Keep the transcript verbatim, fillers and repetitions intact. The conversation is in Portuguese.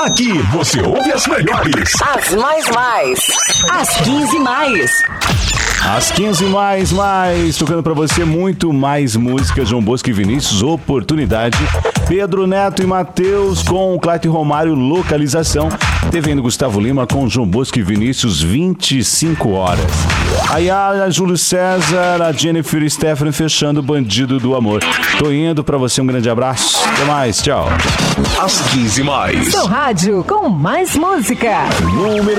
Aqui você ouve as melhores. As mais mais. As quinze mais. Às quinze mais, mais, tocando pra você muito mais música. João Bosco e Vinícius, Oportunidade. Pedro Neto e Matheus com Clayton Romário, Localização. T V N Gustavo Lima com João Bosco e Vinícius, vinte e cinco horas. Aí a Júlio César, a Jennifer Stephanie fechando Bandido do Amor. Tô indo pra você, um grande abraço. Até mais, tchau. Às quinze mais. Seu rádio com mais música. Número